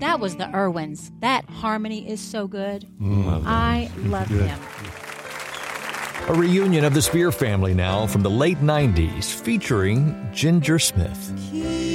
That was the Irwins. That harmony is so good. I love him. A reunion of the Spear family now from the late 90s featuring Ginger Smith.